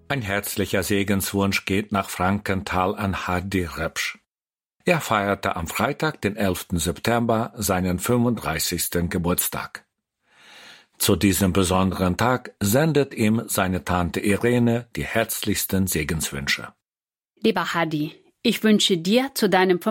Ein herzlicher Segenswunsch geht nach Frankenthal an Hadi Repsch. Er feierte am Freitag, den 11. September, seinen 35. Geburtstag. Zu diesem besonderen Tag sendet ihm seine Tante Irene die herzlichsten Segenswünsche. Lieber Hadi, ich wünsche dir zu deinem